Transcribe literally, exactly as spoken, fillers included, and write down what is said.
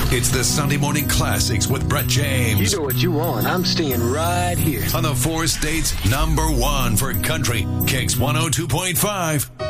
It's the Sunday Morning Classics with Brett James. You know what you want. I'm staying right here. On the four states number one for country, Kicks one oh two point five.